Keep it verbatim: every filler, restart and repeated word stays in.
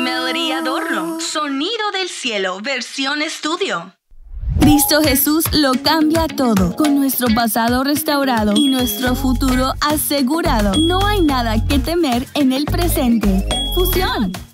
Melody Adorno, Sonido del Cielo, versión estudio. Cristo Jesús lo cambia todo. Con nuestro pasado restaurado y nuestro futuro asegurado, no hay nada que temer en el presente. Fusión.